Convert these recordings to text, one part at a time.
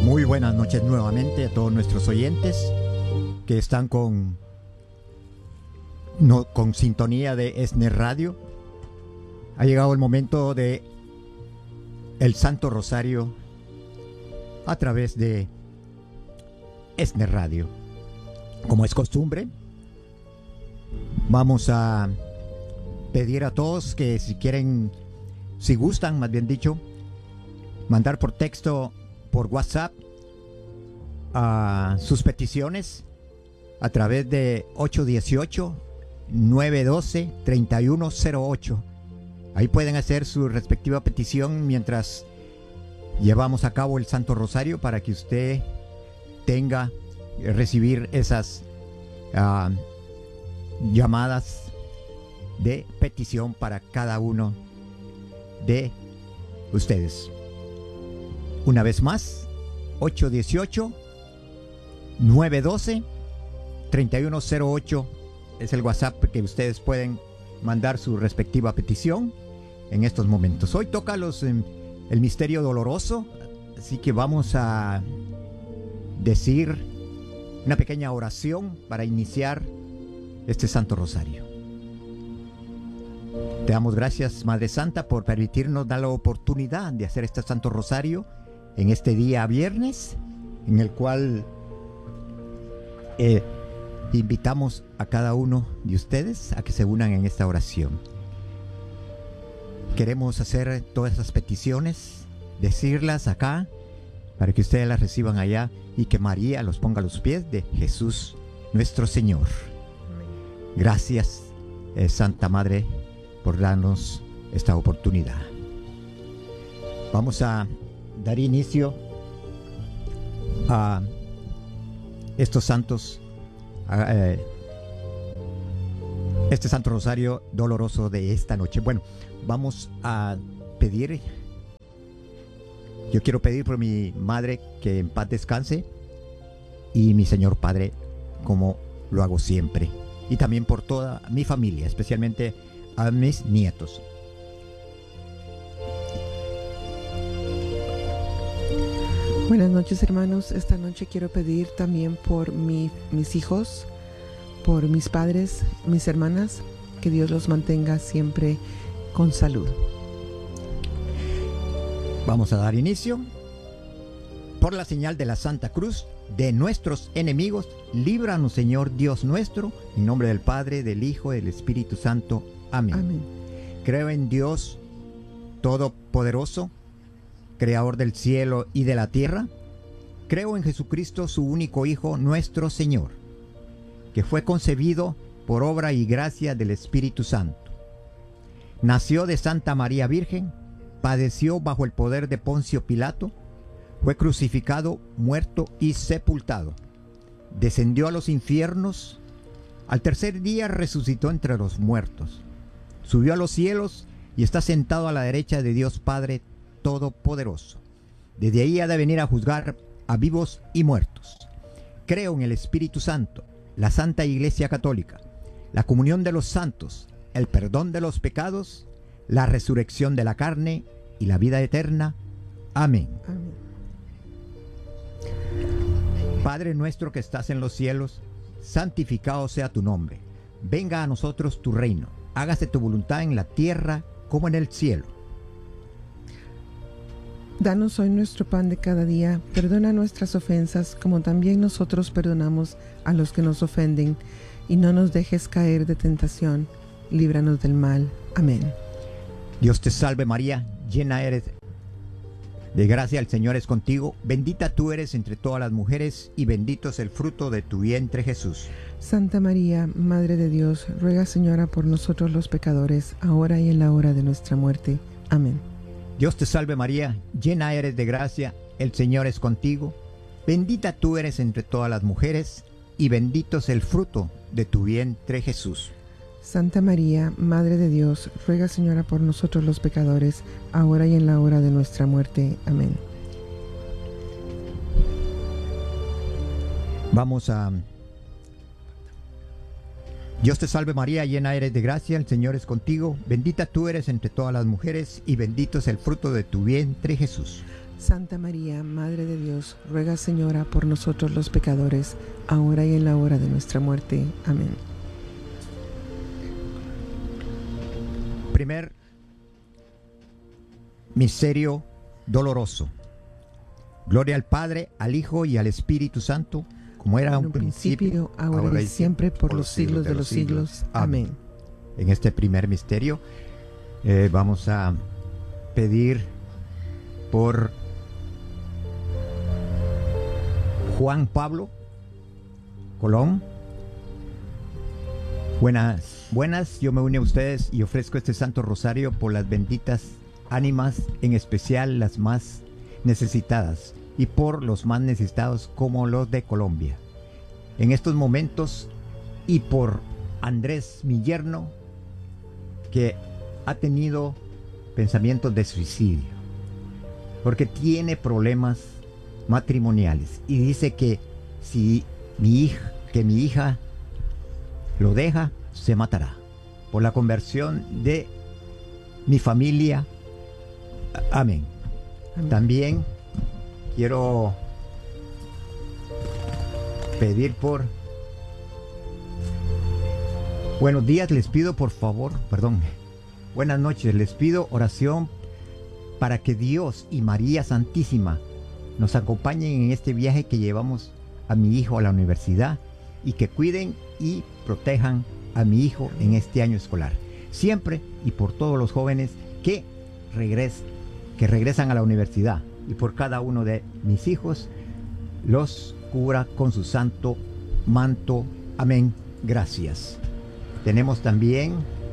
Muy buenas noches nuevamente a todos nuestros oyentes que están con sintonía de Esner Radio. Ha llegado el momento de el Santo Rosario a través de Esner Radio. Como es costumbre, vamos a pedir a todos que si gustan, más bien dicho, mandar por texto, por WhatsApp, a sus peticiones a través de 818-912-3108. Ahí pueden hacer su respectiva petición mientras llevamos a cabo el Santo Rosario, para que usted tenga recibir esas llamadas de petición para cada uno de ustedes. Una vez más, 818-912-3108 es el WhatsApp que ustedes pueden mandar su respectiva petición en estos momentos. Hoy toca el misterio doloroso, así que vamos a decir una pequeña oración para iniciar este Santo Rosario. Te damos gracias, Madre Santa, por permitirnos dar la oportunidad de hacer este Santo Rosario en este día viernes, en el cual invitamos a cada uno de ustedes a que se unan en esta oración. Queremos hacer todas esas peticiones, decirlas acá, para que ustedes las reciban allá y que María los ponga a los pies de Jesús nuestro Señor. Gracias, Santa Madre, por darnos esta oportunidad. Vamos a dar inicio a estos santos, este Santo Rosario doloroso de esta noche. Bueno, vamos a pedir. Yo quiero pedir por mi madre, que en paz descanse, y mi Señor Padre, como lo hago siempre, y también por toda mi familia, especialmente a mis nietos. Buenas noches, hermanos. Esta noche quiero pedir también por mis hijos, por mis padres, mis hermanas, que Dios los mantenga siempre con salud. Vamos a dar inicio. Por la señal de la Santa Cruz de nuestros enemigos, líbranos, Señor Dios nuestro, en nombre del Padre, del Hijo y del Espíritu Santo. Amén. Amén. Creo en Dios Todopoderoso, Creador del cielo y de la tierra. Creo en Jesucristo, su único Hijo, nuestro Señor, que fue concebido por obra y gracia del Espíritu Santo. Nació de Santa María Virgen, padeció bajo el poder de Poncio Pilato, fue crucificado, muerto y sepultado. Descendió a los infiernos, al tercer día resucitó entre los muertos. Subió a los cielos y está sentado a la derecha de Dios Padre Todopoderoso. Desde ahí ha de venir a juzgar a vivos y muertos. Creo en el Espíritu Santo, la Santa Iglesia Católica, la comunión de los santos, el perdón de los pecados, la resurrección de la carne y la vida eterna. Amén. Amén. Padre nuestro que estás en los cielos, santificado sea tu nombre. Venga a nosotros tu reino. Hágase tu voluntad en la tierra como en el cielo. Danos hoy nuestro pan de cada día. Perdona nuestras ofensas, como también nosotros perdonamos a los que nos ofenden. Y no nos dejes caer de tentación. Líbranos del mal. Amén. Dios te salve María, llena eres de gracia, el Señor es contigo. Bendita tú eres entre todas las mujeres, y bendito es el fruto de tu vientre, Jesús. Santa María, Madre de Dios, ruega, Señora, por nosotros los pecadores, ahora y en la hora de nuestra muerte. Amén. Dios te salve María, llena eres de gracia, el Señor es contigo. Bendita tú eres entre todas las mujeres, y bendito es el fruto de tu vientre, Jesús. Santa María, Madre de Dios, ruega, Señora, por nosotros los pecadores, ahora y en la hora de nuestra muerte. Amén. Vamos a... Dios te salve María, llena eres de gracia, el Señor es contigo. Bendita tú eres entre todas las mujeres, y bendito es el fruto de tu vientre, Jesús. Santa María, Madre de Dios, ruega, Señora, por nosotros los pecadores, ahora y en la hora de nuestra muerte. Amén. Primer misterio doloroso. Gloria al Padre, al Hijo y al Espíritu Santo, como era un principio, ahora y siempre, por los siglos de los siglos. Amén. En este primer misterio vamos a pedir por Juan Pablo Colón. Buenas, yo me uno a ustedes y ofrezco este Santo Rosario por las benditas ánimas, en especial las más necesitadas, y por los más necesitados como los de Colombia. En estos momentos, y por Andrés, mi yerno, que ha tenido pensamientos de suicidio, porque tiene problemas matrimoniales y dice que si mi hija lo deja, se matará. Por la conversión de mi familia. Amén. Amén. También quiero pedir por... Buenos días, les pido por favor, buenas noches, les pido oración para que Dios y María Santísima nos acompañen en este viaje que llevamos a mi hijo a la universidad, y que cuiden y protejan a mi hijo en este año escolar. Siempre, y por todos los jóvenes que regresan a la universidad, y por cada uno de mis hijos, los cubra con su santo manto. Amén. Gracias. Tenemos también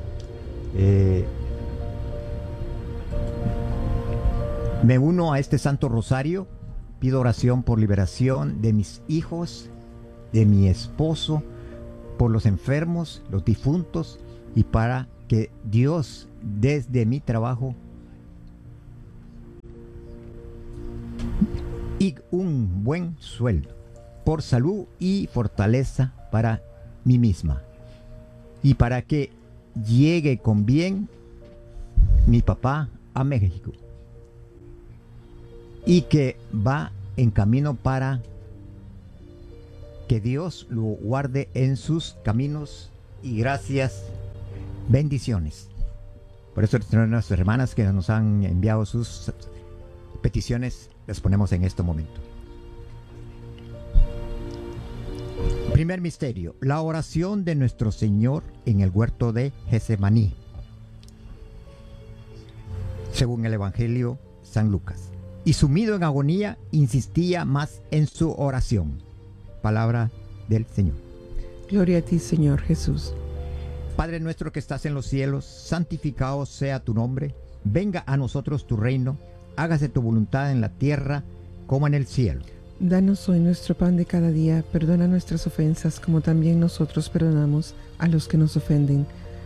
me uno a este Santo Rosario. Pido oración por liberación de mis hijos, de mi esposo, por los enfermos, los difuntos, y para que Dios desde mi trabajo y un buen sueldo, por salud y fortaleza para mí misma, y para que llegue con bien mi papá a México, y que va en camino, para que Dios lo guarde en sus caminos. Y gracias, bendiciones. Por eso nuestras hermanas que nos han enviado sus peticiones, las ponemos en este momento. Primer misterio, la oración de nuestro Señor en el huerto de Getsemaní, según el Evangelio San Lucas. Y sumido en agonía, insistía más en su oración. Palabra del Señor. Gloria a ti, Señor Jesús. Padre nuestro que estás en los cielos, santificado sea tu nombre. Venga a nosotros tu reino. Hágase tu voluntad en la tierra como en el cielo. Danos hoy nuestro pan de cada día. Perdona nuestras ofensas, como también nosotros perdonamos a los que nos ofenden.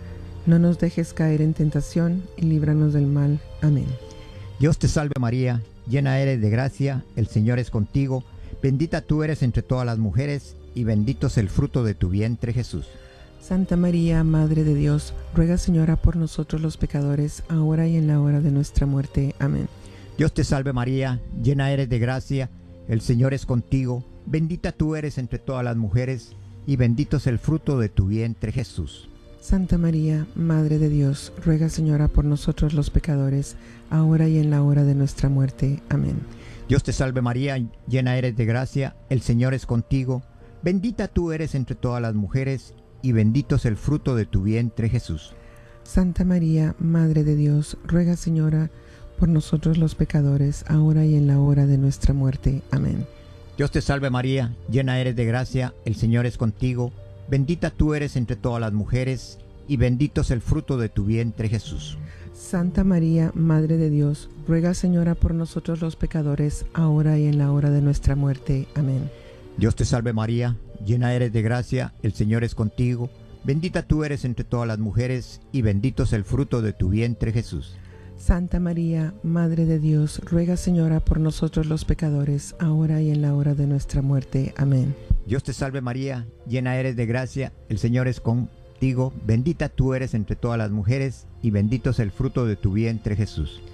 No nos dejes caer en tentación y líbranos del mal. Amén. Dios te salve María, llena eres de gracia, el Señor es contigo. Bendita tú eres entre todas las mujeres, y bendito es el fruto de tu vientre, Jesús. Santa María, Madre de Dios, ruega, Señora, por nosotros los pecadores, ahora y en la hora de nuestra muerte. Amén. Dios te salve María, llena eres de gracia, el Señor es contigo. Bendita tú eres entre todas las mujeres, y bendito es el fruto de tu vientre, Jesús. Santa María, Madre de Dios, ruega, Señora, por nosotros los pecadores, ahora y en la hora de nuestra muerte. Amén. Dios te salve María, llena eres de gracia, el Señor es contigo. Bendita tú eres entre todas las mujeres, y bendito es el fruto de tu vientre, Jesús. Santa María, Madre de Dios, ruega, Señora, por nosotros los pecadores, ahora y en la hora de nuestra muerte. Amén. Dios te salve María, llena eres de gracia, el Señor es contigo. Bendita tú eres entre todas las mujeres, y bendito es el fruto de tu vientre, Jesús. Santa María, Madre de Dios, ruega, Señora, por nosotros los pecadores, ahora y en la hora de nuestra muerte. Amén. Dios te salve María, llena eres de gracia, el Señor es contigo. Bendita tú eres entre todas las mujeres, y bendito es el fruto de tu vientre, Jesús. Santa María, Madre de Dios, ruega, Señora, por nosotros los pecadores, ahora y en la hora de nuestra muerte. Amén. Dios te salve María, llena eres de gracia, el Señor es contigo. Bendita tú eres entre todas las mujeres, y bendito es el fruto de tu vientre, Jesús.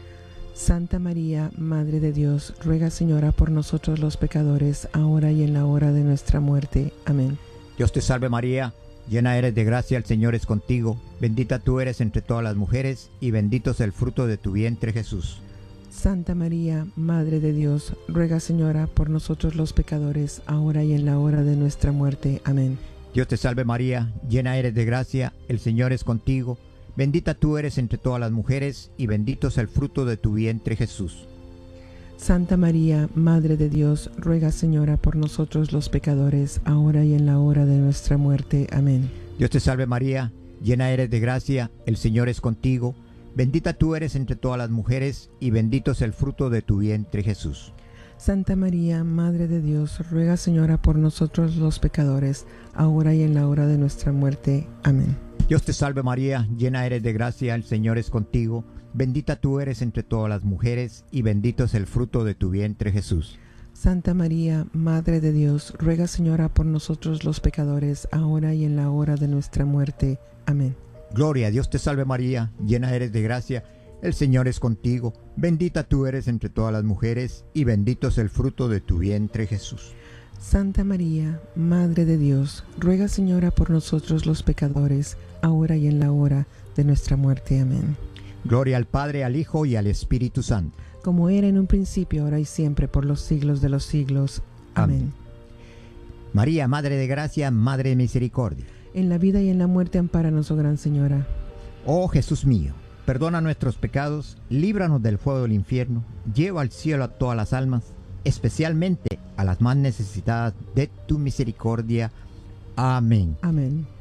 Santa María, Madre de Dios, ruega, Señora, por nosotros los pecadores, ahora y en la hora de nuestra muerte. Amén. Dios te salve María, llena eres de gracia, el Señor es contigo. Bendita tú eres entre todas las mujeres, y bendito es el fruto de tu vientre, Jesús. Santa María, Madre de Dios, ruega, Señora, por nosotros los pecadores, ahora y en la hora de nuestra muerte. Amén. Dios te salve María, llena eres de gracia, el Señor es contigo. Bendita tú eres entre todas las mujeres, y bendito es el fruto de tu vientre, Jesús. Santa María, Madre de Dios, ruega, Señora, por nosotros los pecadores, ahora y en la hora de nuestra muerte. Amén. Dios te salve María, llena eres de gracia, el Señor es contigo. Bendita tú eres entre todas las mujeres, y bendito es el fruto de tu vientre, Jesús. Santa María, Madre de Dios, ruega, Señora, por nosotros los pecadores, ahora y en la hora de nuestra muerte. Amén. Dios te salve María, llena eres de gracia, el Señor es contigo. Bendita tú eres entre todas las mujeres, y bendito es el fruto de tu vientre, Jesús. Santa María, Madre de Dios, ruega, Señora, por nosotros los pecadores, ahora y en la hora de nuestra muerte. Amén. Gloria a Dios te salve María, llena eres de gracia, el Señor es contigo. Bendita tú eres entre todas las mujeres, y bendito es el fruto de tu vientre, Jesús. Santa María, Madre de Dios, ruega, Señora, por nosotros los pecadores, ahora y en la hora de nuestra muerte. Amén. Gloria al Padre, al Hijo y al Espíritu Santo. Como era en un principio, ahora y siempre, por los siglos de los siglos. Amén. María, Madre de gracia, Madre de misericordia. En la vida y en la muerte, ampáranos, oh Gran Señora. Oh Jesús mío, perdona nuestros pecados, líbranos del fuego del infierno, lleva al cielo a todas las almas, especialmente a las más necesitadas de tu misericordia. Amén. Amén.